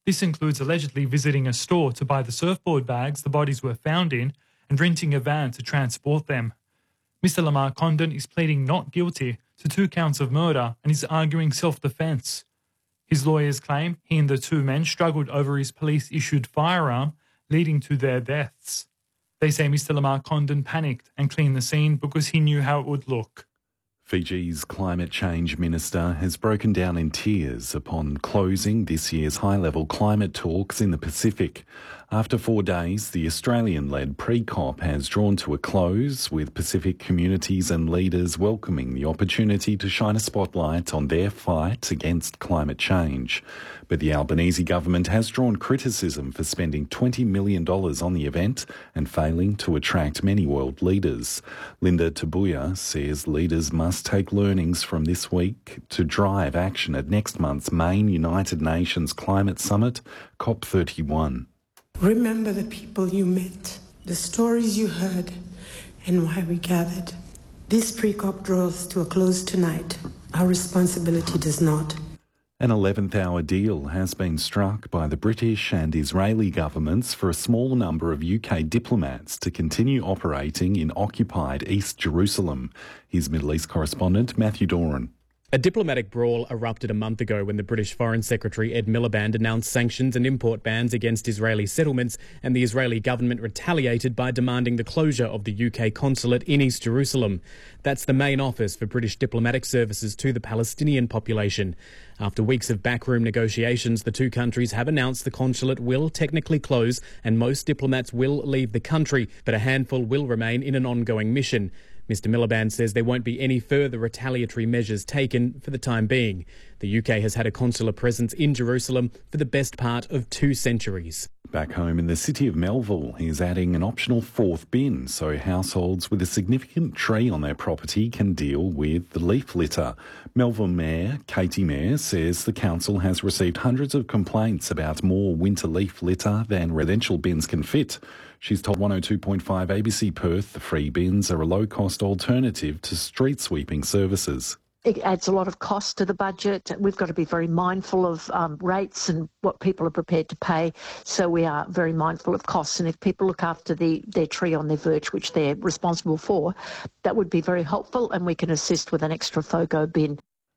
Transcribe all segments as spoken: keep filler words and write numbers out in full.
This includes allegedly visiting a store to buy the surfboard bags the bodies were found in and renting a van to transport them. Mister Lamar Condon is pleading not guilty to two counts of murder and is arguing self-defence. His lawyers claim he and the two men struggled over his police-issued firearm, leading to their deaths. They say Mister Lamar Condon panicked and cleaned the scene because he knew how it would look. Fiji's climate change minister has broken down in tears upon closing this year's high-level climate talks in the Pacific. After four days, the Australian-led pre-COP has drawn to a close, with Pacific communities and leaders welcoming the opportunity to shine a spotlight on their fight against climate change. But the Albanese government has drawn criticism for spending twenty million dollars on the event and failing to attract many world leaders. Linda Tabuya says leaders must take learnings from this week to drive action at next month's main United Nations Climate Summit, COP thirty-one. Remember the people you met, the stories you heard, and why we gathered. This pre-COP draws to a close tonight. Our responsibility does not. An eleventh hour deal has been struck by the British and Israeli governments for a small number of U K diplomats to continue operating in occupied East Jerusalem. Here's Middle East correspondent Matthew Doran. A diplomatic brawl erupted a month ago when the British Foreign Secretary Ed Miliband announced sanctions and import bans against Israeli settlements, and the Israeli government retaliated by demanding the closure of the U K consulate in East Jerusalem. That's the main office for British diplomatic services to the Palestinian population. After weeks of backroom negotiations, the two countries have announced the consulate will technically close and most diplomats will leave the country, but a handful will remain in an ongoing mission. Mister Miliband says there won't be any further retaliatory measures taken for the time being. The U K has had a consular presence in Jerusalem for the best part of two centuries. Back home in the city of Melville, he is adding an optional fourth bin so households with a significant tree on their property can deal with the leaf litter. Melville Mayor Katie Mayer says the council has received hundreds of complaints about more winter leaf litter than residential bins can fit. She's told one oh two point five A B C Perth the free bins are a low-cost alternative to street sweeping services. It adds a lot of cost to the budget. We've got to be very mindful of um, rates and what people are prepared to pay. So we are very mindful of costs. And if people look after the, their tree on their verge, which they're responsible for, that would be very helpful, and we can assist with an extra FOGO bin.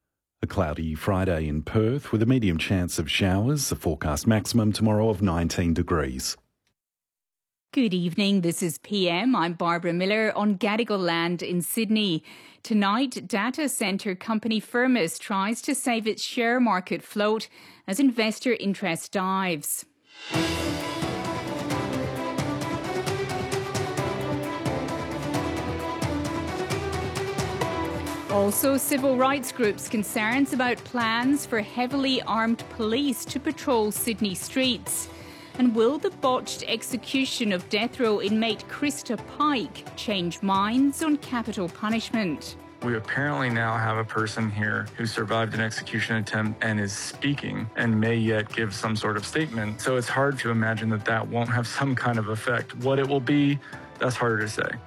A cloudy Friday in Perth with a medium chance of showers. The forecast maximum tomorrow of nineteen degrees. Good evening, this is P M. I'm Barbara Miller on Gadigal land in Sydney. Tonight, data centre company Firmus tries to save its share market float as investor interest dives. Also, civil rights groups concerns about plans for heavily armed police to patrol Sydney streets. And will the botched execution of death row inmate Krista Pike change minds on capital punishment? We apparently now have a person here who survived an execution attempt and is speaking and may yet give some sort of statement. So it's hard to imagine that that won't have some kind of effect. What it will be, that's harder to say.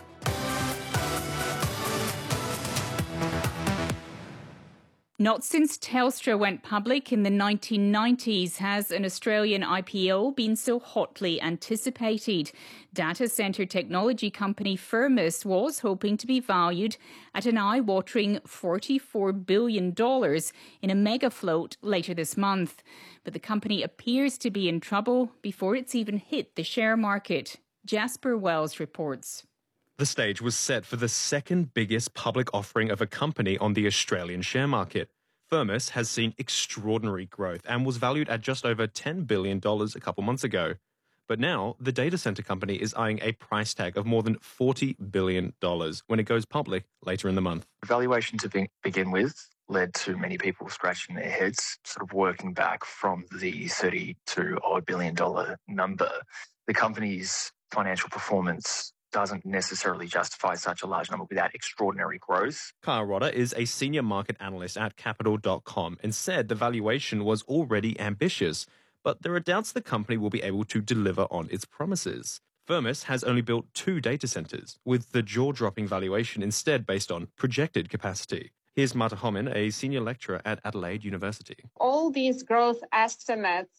Not since Telstra went public in the nineteen nineties has an Australian I P O been so hotly anticipated. Data centre technology company Firmus was hoping to be valued at an eye-watering forty-four billion dollars in a mega float later this month. But the company appears to be in trouble before it's even hit the share market. Jasper Wells reports. The stage was set for the second biggest public offering of a company on the Australian share market. Firmus has seen extraordinary growth and was valued at just over ten billion dollars a couple months ago. But now, the data centre company is eyeing a price tag of more than forty billion dollars when it goes public later in the month. Valuation to be- begin with led to many people scratching their heads, sort of working back from the thirty-two odd billion dollar number. The company's financial performance doesn't necessarily justify such a large number without extraordinary growth. Kyle Rodder is a senior market analyst at capital dot com and said the valuation was already ambitious, but there are doubts the company will be able to deliver on its promises. Firmus has only built two data centres, with the jaw-dropping valuation instead based on projected capacity. Here's Marta Homan, a senior lecturer at Adelaide University. All these growth estimates